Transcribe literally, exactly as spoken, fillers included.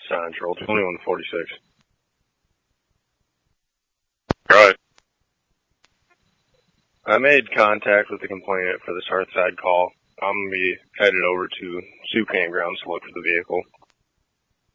Central, twenty-one forty-six. Right. I made contact with the complainant for this Hearthside call. I'm going to be headed over to Sioux Campgrounds to look for the vehicle.